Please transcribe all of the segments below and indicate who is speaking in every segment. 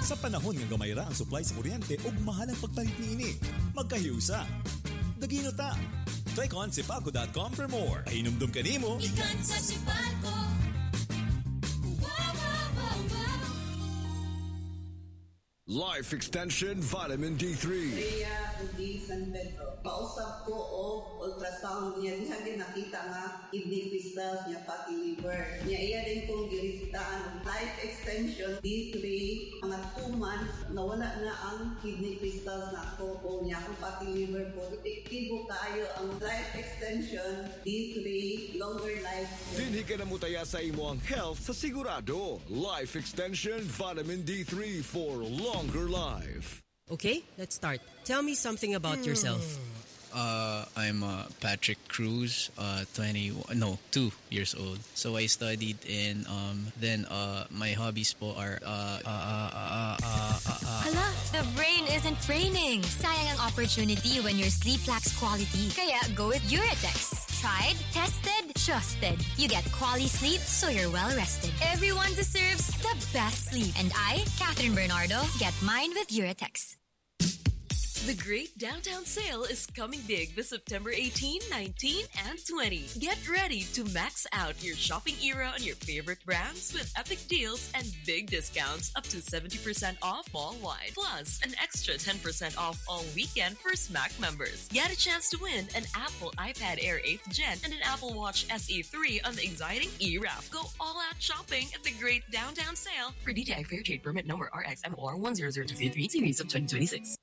Speaker 1: Sa panahon nga gamayra ang supply sa kuryente ug mahal ang pagpalit niini, magkahiusa. Dagino ta. Click on sipalco.com for more. Pahinumdum ka nimo.
Speaker 2: Ikan sa Sipalco.
Speaker 3: Life Extension Vitamin D3.
Speaker 4: Rhea Udi San Pedro. Pausap ko o ultrasound niya. Diha din nakita nga kidney crystals niya, fatty liver. Niya iya din kong giristaan ng Life Extension D3. Mga 2 months, nawala na ang kidney crystals na ako o niya akong fatty liver po. Epektibo kaayo ang Life Extension D3, longer life.
Speaker 3: Dinhi ka na mutaya sa imo ang health sa sigurado. Life Extension Vitamin D3 for longer life.
Speaker 5: Okay, let's start. Tell me something about yourself.
Speaker 6: I'm Patrick Cruz, 2 years old. So I studied in then my hobbies po are
Speaker 2: Hala, the brain isn't braining. Sayang ang opportunity when your sleep lacks quality. Kaya go with Uratex. Tried, tested, trusted. You get quality sleep so you're well rested. Everyone deserves the best sleep. And I, Catherine Bernardo, get mine with Uratex.
Speaker 7: The Great Downtown Sale is coming big this September 18, 19, and 20. Get ready to max out your shopping era on your favorite brands with epic deals and big discounts up to 70% off mall-wide. Plus, an extra 10% off all weekend for SMAC members. Get a chance to win an Apple iPad Air 8th Gen and an Apple Watch SE 3 on the exciting eRAF. Go all out shopping at the Great Downtown Sale. For DTI Fair Trade Permit number RXMOR 100233 series of 2026.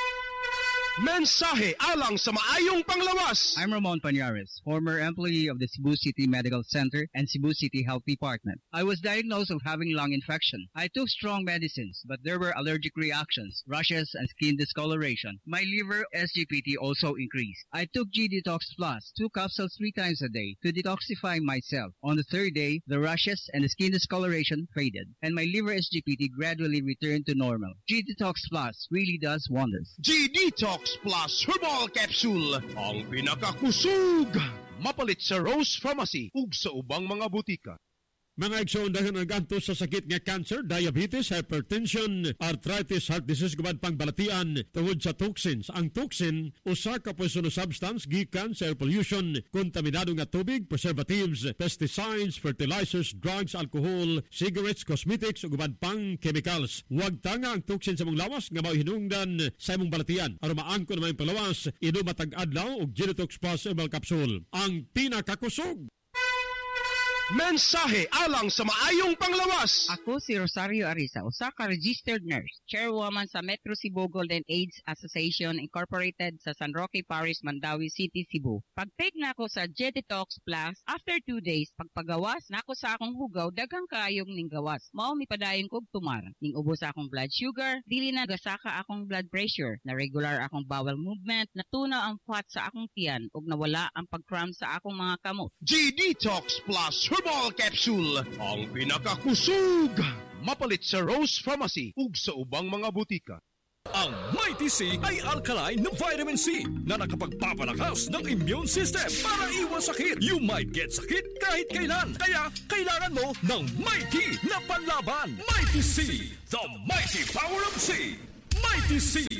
Speaker 8: Mensahe alang sa maayong panglawas.
Speaker 9: I'm Ramon Pañares, former employee of the Cebu City Medical Center and Cebu City Health Department. I was diagnosed of having lung infection. I took strong medicines, but there were allergic reactions, rashes, and skin discoloration. My liver SGPT also increased. I took G-Detox Plus, 2 capsules 3 times a day to detoxify myself. On the 3rd day, the rashes and the skin discoloration faded, and my liver SGPT gradually returned to normal. G-Detox Plus really does wonders.
Speaker 8: G-Detox Plus Herbal Capsule, ang pinakakusog. Mapalit sa Rose Pharmacy ug sa ubang mga butika.
Speaker 10: Mga igsoon dahil naganto sa sakit nga cancer, diabetes, hypertension, arthritis, heart disease, gubad pang balatian tungod sa toxins. Ang toxin, usa ka poisonous substance gikan sa air pollution, kontaminado nga tubig, preservatives, pesticides, fertilizers, drugs, alcohol, cigarettes, cosmetics, ug gubad pang chemicals. Huwag tanga ang toxin sa mong lawas nga mauhinungdan sa imong balatian. Aron maangkon na may panglawas, inom matag adlaw og G-Detox Plus Herbal Capsule. Ang pinakakusog.
Speaker 8: Mensahe alang sa maayong panglawas.
Speaker 11: Ako si Rosario Arisa, usa ka registered nurse, chairwoman sa Metro Cebu Golden AIDS Association Incorporated sa San Roque Parish, Mandawi City, Cebu. Pag-take na ako sa G-Detox Plus, after 2 days, pagpagawas na ako sa akong hugaw, daghang kaayong ning gawas. Mao mi padayon kog tumar. Ning ubos sa akong blood sugar, dili na gasaka akong blood pressure, na regular akong bowel movement, natunaw ang fat sa akong tiyan, ug nawala ang pag-cramp sa akong mga kamot.
Speaker 8: G-Detox Plus Herbal Capsule, ang pinakakusog. Mapalit sa Rose Pharmacy ug sa ubang mga butika.
Speaker 3: Ang Mighty C ay alkaline na vitamin C na nakapagpapalakas ng immune system para iwas sakit. You might get sakit kahit kailan. Kaya kailangan mo ng Mighty na panlaban. Mighty C, the mighty power of C. Mighty C.